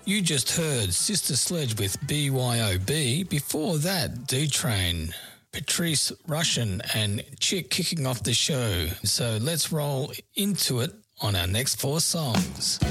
You just heard Sister Sledge with BYOB. Before that, D-Train, Patrice Rushen and Chick kicking off the show. So let's roll into it on our next 4 songs.